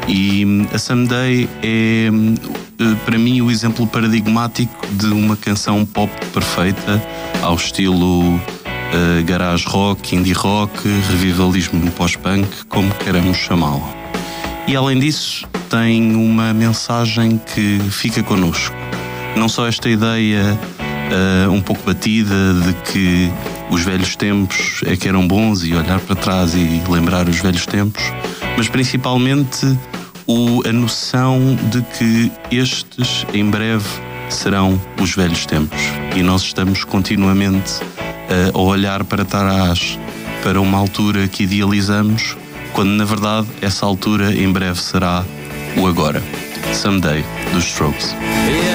E a Someday é, para mim, o exemplo paradigmático de uma canção pop perfeita, ao estilo garage rock, indie rock, revivalismo no pós-punk, como queiramos chamá-lo. E além disso, tem uma mensagem que fica connosco. Não só esta ideia um pouco batida de que os velhos tempos é que eram bons, e olhar para trás e lembrar os velhos tempos, mas principalmente a noção de que estes em breve serão os velhos tempos, e nós estamos continuamente a olhar para trás, para uma altura que idealizamos, quando na verdade essa altura em breve será o agora. Someday, dos Strokes.